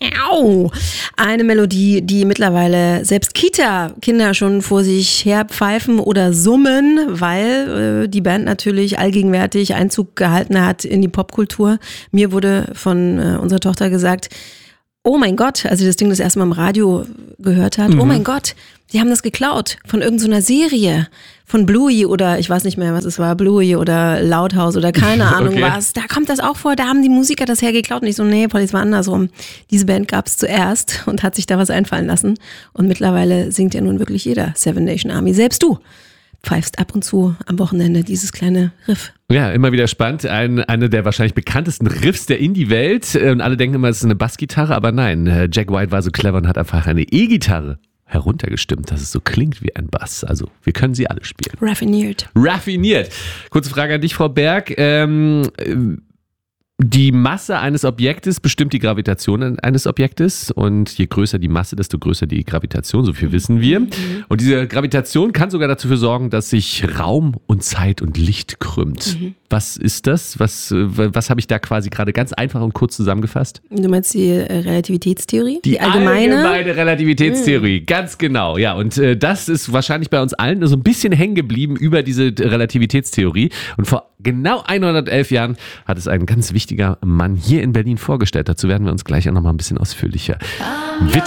Eine Melodie, die mittlerweile selbst Kita-Kinder schon vor sich her pfeifen oder summen, weil die Band natürlich allgegenwärtig Einzug gehalten hat in die Popkultur. Mir wurde von unserer Tochter gesagt, oh mein Gott, als sie das Ding das erste Mal im Radio gehört hat, oh mein Gott, die haben das geklaut von irgendeiner Serie, von Bluey oder ich weiß nicht mehr, was es war, Bluey oder Loudhouse oder keine Ahnung was. Da kommt das auch vor, da haben die Musiker das hergeklaut und ich so, nee, Polly, es war andersrum. Diese Band gab es zuerst und hat sich da was einfallen lassen und mittlerweile singt ja nun wirklich jeder Seven Nation Army, selbst du pfeifst ab und zu am Wochenende dieses kleine Riff. Ja, immer wieder spannend. Eine der wahrscheinlich bekanntesten Riffs der Indie-Welt. Und alle denken immer, es ist eine Bassgitarre, aber nein, Jack White war so clever und hat einfach eine E-Gitarre heruntergestimmt, dass es so klingt wie ein Bass. Also wir können sie alle spielen. Raffiniert. Kurze Frage an dich, Frau Berg. Die Masse eines Objektes bestimmt die Gravitation eines Objektes und je größer die Masse, desto größer die Gravitation, so viel wissen wir. Und diese Gravitation kann sogar dafür sorgen, dass sich Raum und Zeit und Licht krümmt. Was ist das? Was habe ich da quasi gerade ganz einfach und kurz zusammengefasst? Du meinst die Relativitätstheorie? Die allgemeine Relativitätstheorie, ganz genau. Ja, und das ist wahrscheinlich bei uns allen so ein bisschen hängen geblieben über diese Relativitätstheorie. Und vor genau 111 Jahren hat es ein ganz wichtiger Mann hier in Berlin vorgestellt. Dazu werden wir uns gleich auch noch mal ein bisschen ausführlicher